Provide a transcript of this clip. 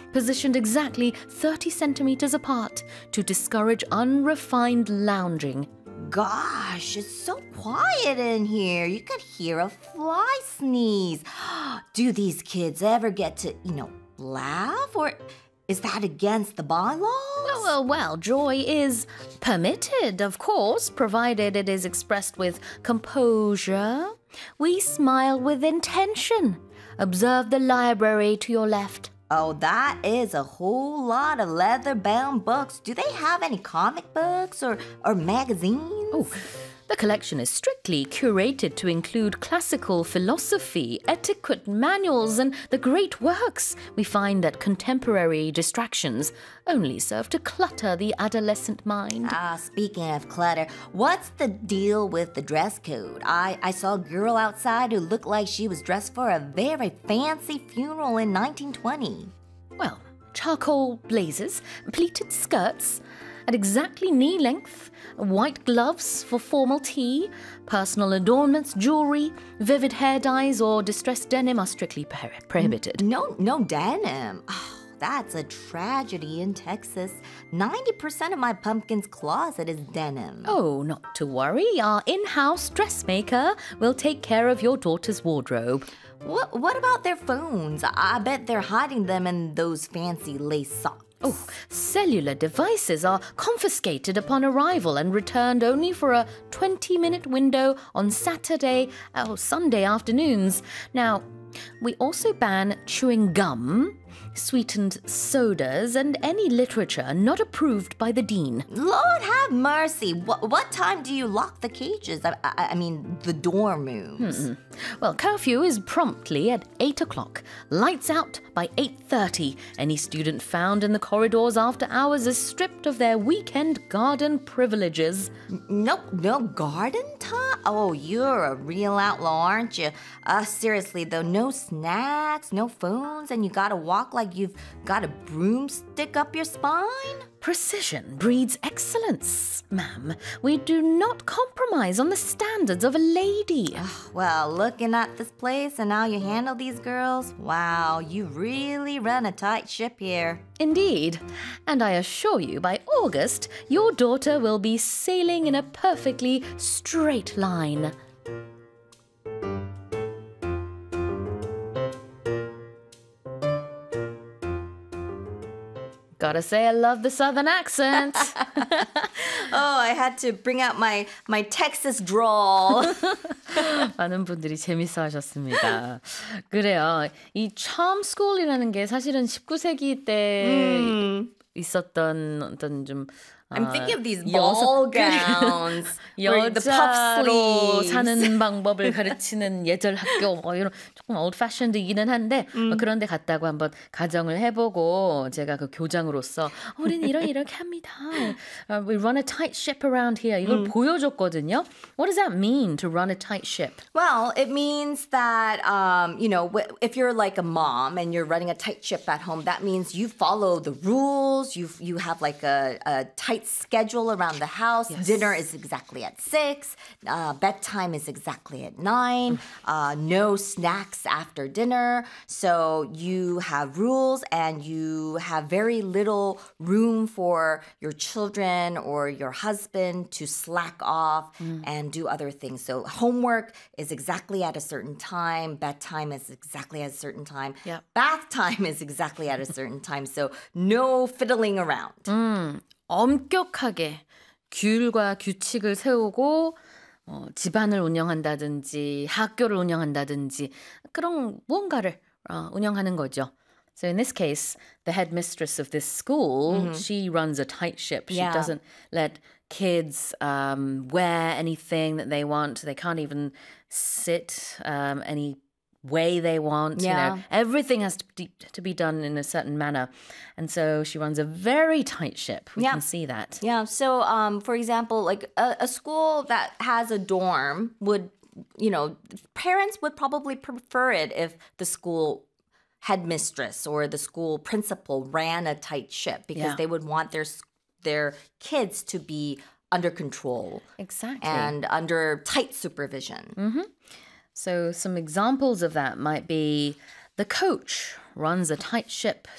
positioned exactly 30 centimeters apart to discourage unrefined lounging. Gosh, it's so quiet in here. You could hear a fly sneeze. Do these kids ever get to, laugh? Or is that against the bylaws? Well, joy is permitted, of course, provided it is expressed with composure. We smile with intention. Observe the library to your left. Oh, that is a whole lot of leather-bound books. Do they have any comic books or magazines? Oh, the collection is strictly curated to include classical philosophy, etiquette manuals, and the great works. We find that contemporary distractions only serve to clutter the adolescent mind. Speaking of clutter, what's the deal with the dress code? I saw a girl outside who looked like she was dressed for a very fancy funeral in 1920. Well, charcoal blazers, pleated skirts at exactly knee length, white gloves for formal tea, personal adornments, jewelry, vivid hair dyes, or distressed denim are strictly prohibited. No denim. Oh, that's a tragedy in Texas. 90% of my pumpkin's closet is denim. Oh, not to worry. Our in-house dressmaker will take care of your daughter's wardrobe. What about their phones? I bet they're hiding them in those fancy lace socks. Oh, cellular devices are confiscated upon arrival and returned only for a 20-minute window on Saturday or Sunday afternoons. Now, we also ban chewing gum, sweetened sodas, and any literature not approved by the dean. Lord have mercy. What time do you lock the cages? I mean, the dorm rooms. Well, curfew is promptly at 8 o'clock. Lights out by 8:30. Any student found in the corridors after hours is stripped of their weekend garden privileges. No garden time? Oh, you're a real outlaw, aren't you? Seriously, though, no snacks, no phones, and you gotta walk like you've got a broomstick up your spine? Precision breeds excellence, ma'am. We do not compromise on the standards of a lady. Well, looking at this place and how you handle these girls, wow, you really run a tight ship here. Indeed. And I assure you, by August, your daughter will be sailing in a perfectly straight line. Gotta say, I love the southern accent. I had to bring out my Texas drawl. 많은 분들이 재밌어 하셨습니다. 그래요. 이 charm school이라는 게 사실은 19세기 때 있었던 어떤 좀 I'm thinking of these ball gowns. where the puff 여자로 sleeves. 사는 방법을 가르치는 예절 학교 뭐 이런 조금 old-fashioned이기는 한데 그런 데 갔다고 한번 가정을 해보고 제가 그 교장으로서 우리는 이렇게 합니다. We run a tight ship around here. 이걸 보여줬거든요. What does that mean to run a tight ship? Well, it means that, if you're like a mom and you're running a tight ship at home, that means you follow the rules. You have like a tight schedule around the house. Yes. Dinner is exactly at 6. Bedtime is exactly at 9. No snacks after dinner. So you have rules and you have very little room for your children or your husband to slack off and do other things. So homework is exactly at a certain time. Bedtime is exactly at a certain time. Yep. Bath time is exactly at a certain time. So no fiddling around. 엄격하게 규율과 규칙을 세우고 집안을 운영한다든지 학교를 운영한다든지 그런 무언가를 운영하는 거죠. So in this case, the headmistress of this school, she runs a tight ship. She Yeah. doesn't let kids wear anything that they want. They can't even sit any way they want. Yeah. Everything has to be done in a certain manner. And so she runs a very tight ship. We Yeah. can see that. Yeah. So, for example, like a school that has a dorm would, parents would probably prefer it if the school headmistress or the school principal ran a tight ship because Yeah. they would want their kids to be under control Exactly. and under tight supervision. So some examples of that might be the coach runs a tight ship